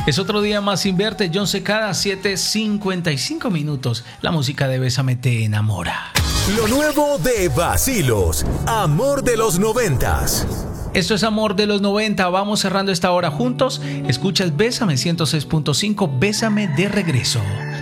Es otro día más sin verte, John Secada, 7:55 minutos. La música de Bésame te enamora. Lo nuevo de Vacilos, amor de los 90s. Esto es Amor de los 90. Vamos cerrando esta hora juntos. Escuchas Bésame 106.5, Bésame de regreso.